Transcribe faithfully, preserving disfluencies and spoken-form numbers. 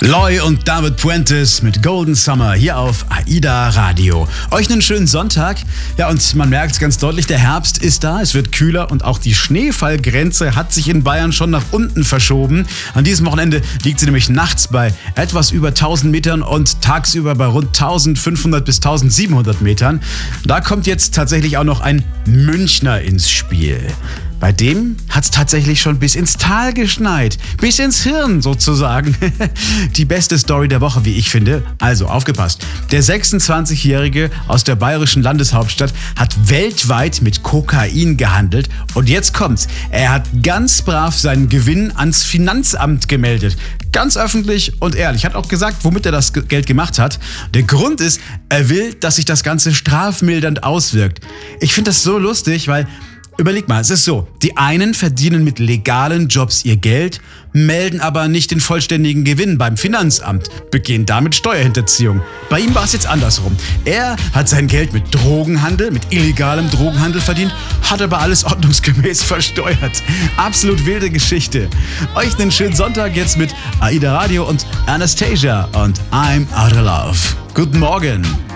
Loy und David Puentes mit Golden Summer hier auf AIDA Radio. Euch einen schönen Sonntag. Ja, und man merkt ganz deutlich, der Herbst ist da. Es wird kühler und auch die Schneefallgrenze hat sich in Bayern schon nach unten verschoben. An diesem Wochenende liegt sie nämlich nachts bei etwas über tausend Metern und tagsüber bei rund eintausendfünfhundert bis eintausendsiebenhundert Metern. Da kommt jetzt tatsächlich auch noch ein Münchner ins Spiel. Bei dem hat es tatsächlich schon bis ins Tal geschneit. Bis ins Hirn sozusagen. Die beste Story der Woche, wie ich finde. Also aufgepasst. Der sechsundzwanzigjährige aus der bayerischen Landeshauptstadt hat weltweit mit Kokain gehandelt. Und jetzt kommt's. Er hat ganz brav seinen Gewinn ans Finanzamt gemeldet. Ganz öffentlich und ehrlich. Hat auch gesagt, womit er das Geld gemacht hat. Der Grund ist, er will, dass sich das Ganze strafmildernd auswirkt. Ich finde das so lustig, weil... Überleg mal, es ist so, die einen verdienen mit legalen Jobs ihr Geld, melden aber nicht den vollständigen Gewinn beim Finanzamt, begehen damit Steuerhinterziehung. Bei ihm war es jetzt andersrum. Er hat sein Geld mit Drogenhandel, mit illegalem Drogenhandel verdient, hat aber alles ordnungsgemäß versteuert. Absolut wilde Geschichte. Euch einen schönen Sonntag jetzt mit AIDA Radio und Anastasia und I'm Out of Love. Guten Morgen.